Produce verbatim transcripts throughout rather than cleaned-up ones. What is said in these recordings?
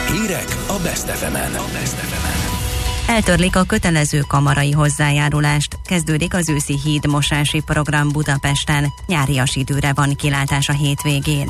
Hírek a Best ef emen. Eltörlik a kötelező kamarai hozzájárulást. Kezdődik az őszi hídmosási program Budapesten. Nyárias időre van kilátás a hétvégén.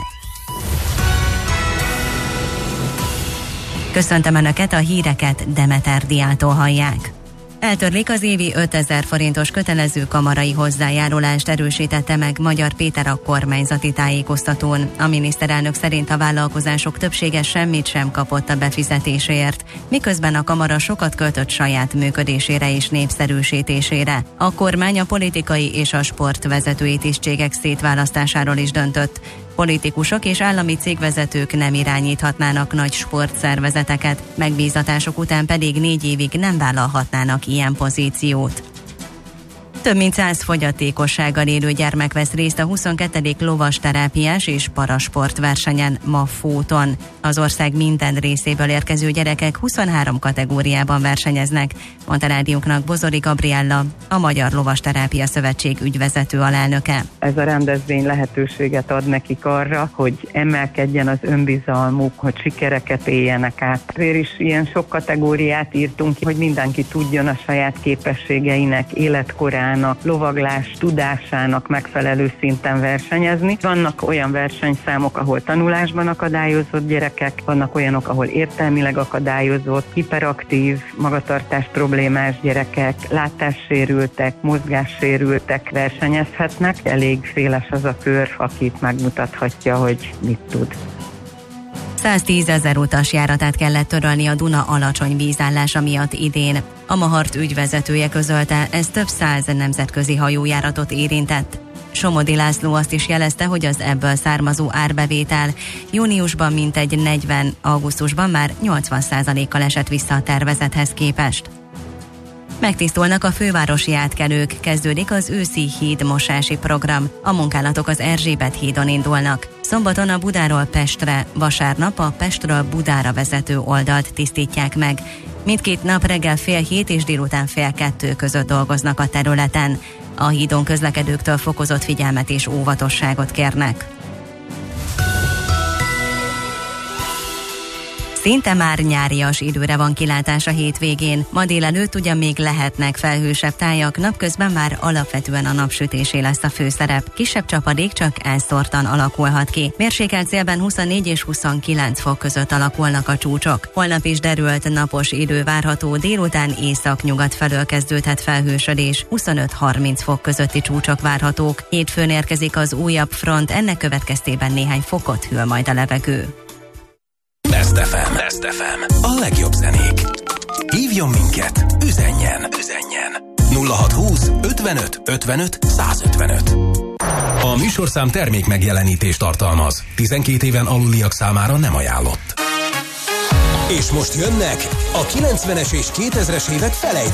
Köszöntöm Önöket, a híreket Demeter Diától hallják. Eltörlik az évi ötezer forintos kötelező kamarai hozzájárulást, erősítette meg Magyar Péter a kormányzati tájékoztatón. A miniszterelnök szerint a vállalkozások többsége semmit sem kapott a befizetéséért, miközben a kamara sokat költött saját működésére és népszerűsítésére. A kormány a politikai és a sportvezetői tisztségek szétválasztásáról is döntött. Politikusok és állami cégvezetők nem irányíthatnának nagy sportszervezeteket, megbízatások után pedig négy évig nem vállalhatnának ilyen pozíciót. Több mint száz fogyatékossággal élő gyermek vesz részt a huszonkettedik lovasterápiás és parasportversenyen ma Fóton. Az ország minden részéből érkező gyerekek huszonhárom kategóriában versenyeznek, mondta rádiónknak Bozori Gabriella, a Magyar Lovasterápia Szövetség ügyvezető alelnöke. Ez a rendezvény lehetőséget ad nekik arra, hogy emelkedjen az önbizalmuk, hogy sikereket éljenek át. Ezért is ilyen sok kategóriát írtunk ki, hogy mindenki tudjon a saját képességeinek, életkorán, lovaglás tudásának megfelelő szinten versenyezni. Vannak olyan versenyszámok, ahol tanulásban akadályozott gyerekek, vannak olyanok, ahol értelmileg akadályozott, hiperaktív, magatartás problémás gyerekek, látássérültek, mozgássérültek versenyezhetnek. Elég széles az a kör, akit megmutathatja, hogy mit tud. száztízezer utas járatát kellett törölni a Duna alacsony vízállása miatt idén. A Mahart ügyvezetője közölte, ez több száz nemzetközi hajójáratot érintett. Somodi László azt is jelezte, hogy az ebből származó árbevétel júniusban mintegy negyven, augusztusban már nyolcvan százalékkal esett vissza a tervezethez képest. Megtisztulnak a fővárosi átkelők, kezdődik az őszi hídmosási program. A munkálatok az Erzsébet hídon indulnak. Szombaton a Budáról Pestre, vasárnap a Pestről Budára vezető oldalt tisztítják meg. Mindkét nap reggel fél hét és délután fél kettő között dolgoznak a területen. A hídon közlekedőktől fokozott figyelmet és óvatosságot kérnek. Szinte már nyárias időre van kilátás a hétvégén. Ma délelőtt ugyan még lehetnek felhősebb tájak, napközben már alapvetően a napsütésé lesz a főszerep. Kisebb csapadék csak elszórtan alakulhat ki. Mérsékelt szélben huszonnégy és huszonkilenc fok között alakulnak a csúcsok. Holnap is derült napos idő várható, délután észak-nyugat felől kezdődhet felhősödés, huszonöt-harminc fok közötti csúcsok várhatók. Hétfőn érkezik az újabb front, ennek következtében néhány fokot hűl majd a levegő. Best ef em. Best ef em. A legjobb zenék. Hívjon minket, üzenjen, üzenjen. nulla hatszázhúsz ötvenöt ötvenöt százötvenöt. A műsorszám termék megjelenítést tartalmaz. tizenkét éven aluliak számára nem ajánlott. És most jönnek a kilencvenes és kétezres évek felejtők.